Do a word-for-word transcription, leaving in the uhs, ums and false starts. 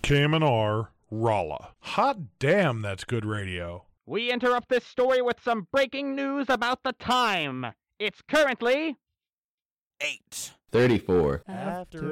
K M N R, Rolla. Hot damn, that's good radio. We interrupt this story with some breaking news about the time. It's currently eight thirty-four after